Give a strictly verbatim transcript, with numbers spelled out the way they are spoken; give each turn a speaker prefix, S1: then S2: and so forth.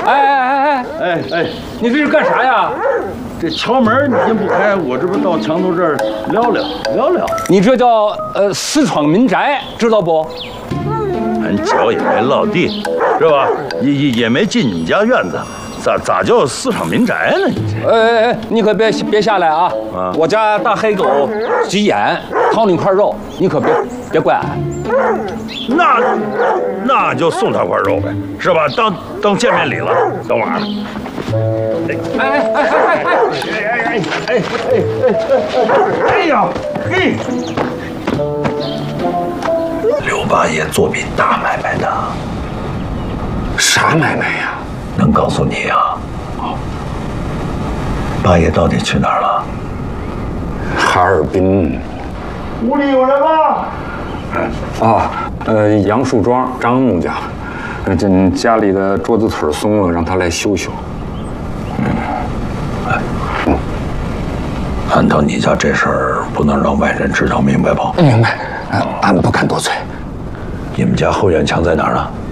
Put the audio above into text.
S1: 哎哎哎哎
S2: 哎哎，
S1: 你这是干啥呀？
S2: 这敲门你也不开，我这不到墙头这儿聊聊聊聊。
S1: 你这叫呃私闯民宅，知道不？
S2: 俺脚也没落地，是吧？也也也没进你家院子，咋咋叫私闯民宅呢？你这，
S1: 哎哎哎，你可别别下来啊！
S2: 啊
S1: 我家大黑狗急眼，掏你块肉，你可别别怪俺。
S2: 那那就送他块肉呗，是吧？当当见面礼了。等会儿，
S1: 哎哎哎哎哎！
S2: 哎哎哎哎哎哎呀，嘿！刘八爷做笔大买卖的，
S3: 啥买卖呀？
S2: 能告诉你啊？八爷到底去哪儿了？
S3: 哈尔滨。
S2: 屋里有人吗？
S3: 啊，呃，杨树庄张木家，呃这家里的桌子腿松了，让他来修修。
S2: 按照你家这事儿，不能让外人知道，明白不？
S3: 明白，呃，俺不敢多嘴。
S2: 你们家后院墙在哪儿呢？